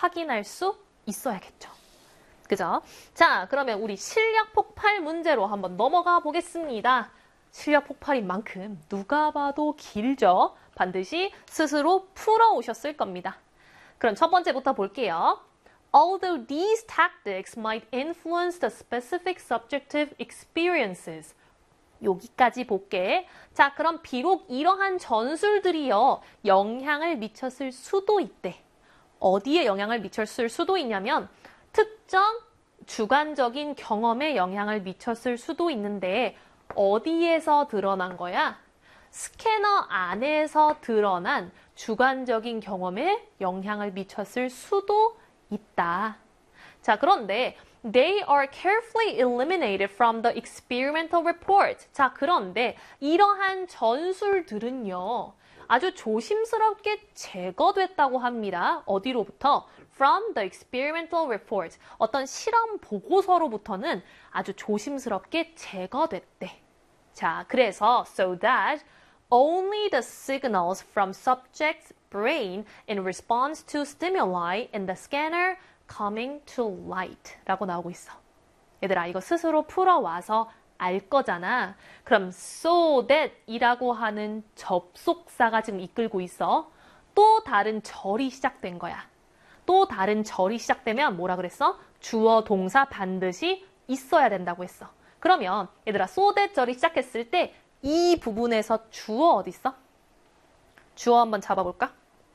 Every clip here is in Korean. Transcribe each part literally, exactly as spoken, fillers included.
확인할 수 있어야겠죠. 그죠? 자, 그러면 우리 실력 폭발 문제로 한번 넘어가 보겠습니다. 실력 폭발인 만큼 누가 봐도 길죠? 반드시 스스로 풀어오셨을 겁니다. 그럼 첫 번째부터 볼게요. Although these tactics might influence the specific subjective experiences. 여기까지 볼게. 자, 그럼 비록 이러한 전술들이요, 영향을 미쳤을 수도 있대. 어디에 영향을 미쳤을 수도 있냐면 특정 주관적인 경험에 영향을 미쳤을 수도 있는데 어디에서 드러난 거야? 스캐너 안에서 드러난 주관적인 경험에 영향을 미쳤을 수도 있다. 자, 그런데 They are carefully eliminated from the experimental report. 자, 그런데 이러한 전술들은요, 아주 조심스럽게 제거됐다고 합니다. 어디로부터? From the experimental report. 어떤 실험 보고서로부터는 아주 조심스럽게 제거됐대. 자, 그래서 so that only the signals from subject's brain in response to stimuli in the scanner coming to light 라고 나오고 있어. 얘들아, 이거 스스로 풀어와서 알 거잖아. 그럼 so that 이라고 하는 접속사가 지금 이끌고 있어. 또 다른 절이 시작된 거야. 또 다른 절이 시작되면 뭐라 그랬어? 주어 동사 반드시 있어야 된다고 했어. 그러면 얘들아, so that 절이 시작했을 때 이 부분에서 주어 어디 있어? 주어 한번 잡아볼까?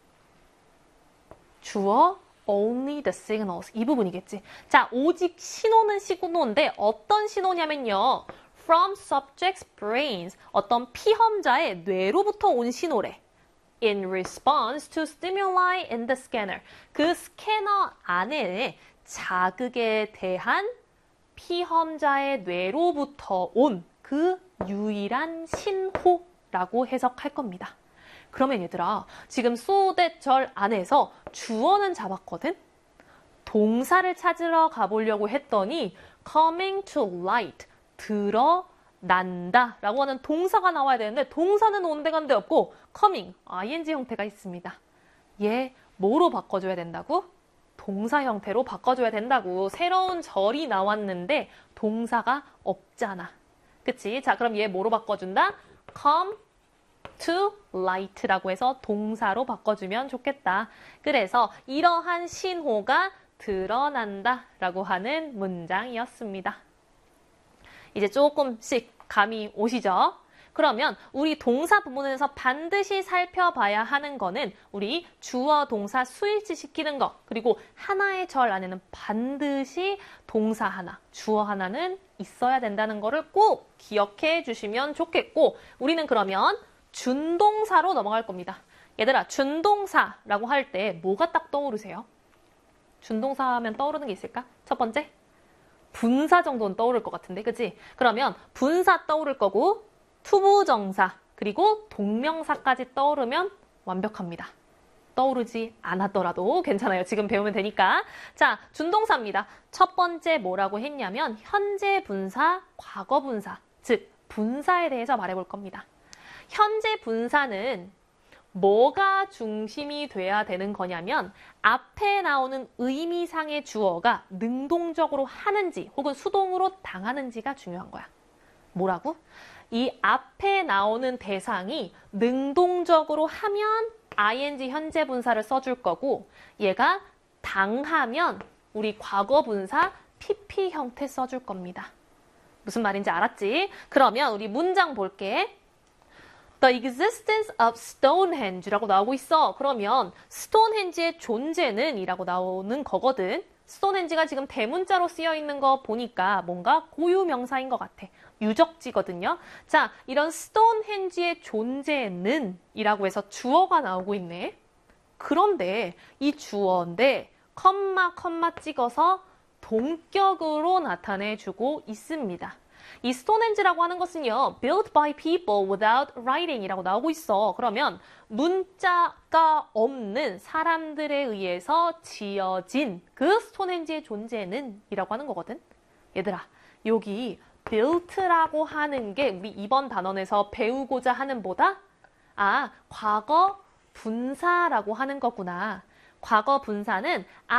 주어 only the signals. 이 부분이겠지. 자, 오직 신호는 신호인데 어떤 신호냐면요. From subject's brains. 어떤 피험자의 뇌로부터 온 신호래. In response to stimuli in the scanner. 그 스캐너 안에 자극에 대한 피험자의 뇌로부터 온 그 유일한 신호라고 해석할 겁니다. 그러면 얘들아, 지금 so that 절 안에서 주어는 잡았거든? 동사를 찾으러 가보려고 했더니 coming to light, 드러난다 라고 하는 동사가 나와야 되는데 동사는 온데간데 없고 coming, ing 형태가 있습니다. 얘 뭐로 바꿔줘야 된다고? 동사 형태로 바꿔줘야 된다고. 새로운 절이 나왔는데 동사가 없잖아. 그치? 자, 그럼 얘 뭐로 바꿔준다? come to light라고 해서 동사로 바꿔주면 좋겠다. 그래서 이러한 신호가 드러난다 라고 하는 문장이었습니다. 이제 조금씩 감이 오시죠? 그러면 우리 동사 부분에서 반드시 살펴봐야 하는 거는 우리 주어 동사 수일치 시키는 거, 그리고 하나의 절 안에는 반드시 동사 하나, 주어 하나는 있어야 된다는 거를 꼭 기억해 주시면 좋겠고, 우리는 그러면 준동사로 넘어갈 겁니다. 얘들아, 준동사라고 할 때 뭐가 딱 떠오르세요? 준동사 하면 떠오르는 게 있을까? 첫 번째, 분사 정도는 떠오를 것 같은데, 그치? 그러면 분사 떠오를 거고, 투부정사, 그리고 동명사까지 떠오르면 완벽합니다. 떠오르지 않았더라도 괜찮아요. 지금 배우면 되니까. 자, 준동사입니다. 첫 번째 뭐라고 했냐면 현재 분사, 과거 분사, 즉 분사에 대해서 말해볼 겁니다. 현재 분사는 뭐가 중심이 돼야 되는 거냐면 앞에 나오는 의미상의 주어가 능동적으로 하는지 혹은 수동으로 당하는지가 중요한 거야. 뭐라고? 이 앞에 나오는 대상이 능동적으로 하면 ing 현재 분사를 써줄 거고, 얘가 당하면 우리 과거 분사 pp 형태 써줄 겁니다. 무슨 말인지 알았지? 그러면 우리 문장 볼게. The existence of Stonehenge라고 나오고 있어. 그러면 Stonehenge의 존재는 이라고 나오는 거거든. 스톤헨지가 지금 대문자로 쓰여 있는 거 보니까 뭔가 고유명사인 것 같아. 유적지거든요. 자, 이런 스톤헨지의 존재는 이라고 해서 주어가 나오고 있네. 그런데 이 주어인데 컴마 컴마 찍어서 동격으로 나타내주고 있습니다. 이 스톤헨지라고 하는 것은요, built by people without writing 이라고 나오고 있어. 그러면 문자가 없는 사람들에 의해서 지어진 그 스톤헨지의 존재는 이라고 하는 거거든. 얘들아, 여기 built라고 하는 게 우리 이번 단원에서 배우고자 하는 보다 아, 과거 분사라고 하는 거구나. 과거 분사는